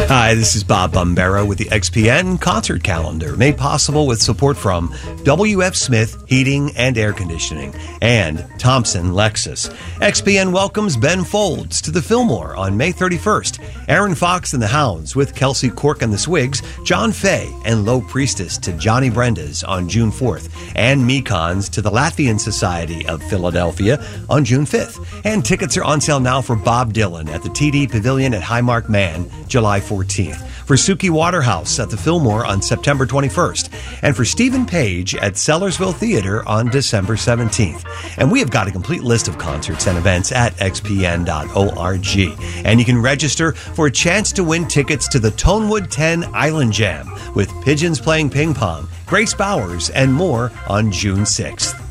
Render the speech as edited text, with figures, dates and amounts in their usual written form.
Hi, this is Bob Bombera with the XPN Concert Calendar, made possible with support from W.F. Smith Heating and Air Conditioning and Thompson Lexus. XPN welcomes Ben Folds to the Fillmore on May 31st. Aaron Fox and the Hounds with Kelsey Cork and the Swigs, John Fay and Low Priestess to Johnny Brenda's on June 4th, and Mekons to the Latvian Society of Philadelphia on June 5th. And tickets are on sale now for Bob Dylan at the TD Pavilion at Highmark Man, July 14th. For Suki Waterhouse at the Fillmore on September 21st. And for Stephen Page at Sellersville Theater on December 17th. And we have got a complete list of concerts and events at xpn.org. And you can register for a chance to win tickets to the Tonewood 10 Island Jam with Pigeons playing ping pong, Grace Bowers, and more on June 6th.